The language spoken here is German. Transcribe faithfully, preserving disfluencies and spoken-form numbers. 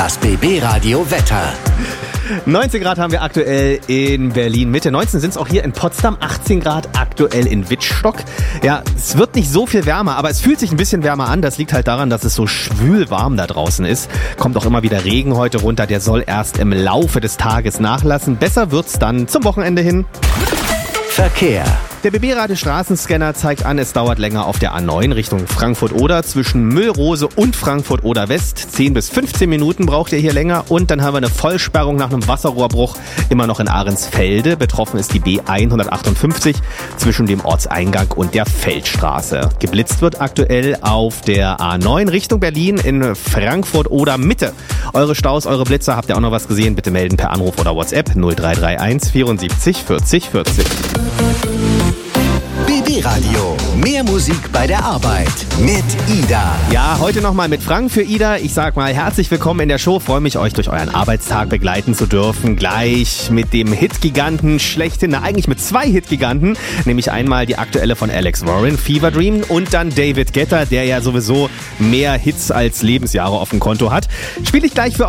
Das B B-Radio Wetter. neunzehn Grad haben wir aktuell in Berlin Mitte. neunzehn sind es auch hier in Potsdam. achtzehn Grad aktuell in Wittstock. Ja, es wird nicht so viel wärmer, aber es fühlt sich ein bisschen wärmer an. Das liegt halt daran, dass es so schwül warm da draußen ist. Kommt auch immer wieder Regen heute runter. Der soll erst im Laufe des Tages nachlassen. Besser wird's dann zum Wochenende hin. Verkehr. Der B B-Radio Straßenscanner zeigt an, es dauert länger auf der A neun Richtung Frankfurt-Oder zwischen Müllrose und Frankfurt-Oder West. zehn bis fünfzehn Minuten braucht ihr hier länger. Und dann haben wir eine Vollsperrung nach einem Wasserrohrbruch immer noch in Ahrensfelde. Betroffen ist die B hundertachtundfünfzig zwischen dem Ortseingang und der Feldstraße. Geblitzt wird aktuell auf der A neun Richtung Berlin in Frankfurt-Oder Mitte. Eure Staus, eure Blitzer, habt ihr auch noch was gesehen? Bitte melden per Anruf oder WhatsApp null drei drei eins vierundsiebzig vierzig vierzig. B B-Radio. Mehr Musik bei der Arbeit mit Ida. Ja, heute nochmal mit Frank für Ida. Ich sag mal herzlich willkommen in der Show. Freue mich, euch durch euren Arbeitstag begleiten zu dürfen. Gleich mit dem Hitgiganten schlechthin, na eigentlich mit zwei Hitgiganten. Nämlich einmal die aktuelle von Alex Warren, Fever Dream, und dann David Guetta, der ja sowieso mehr Hits als Lebensjahre auf dem Konto hat. Spiele ich gleich für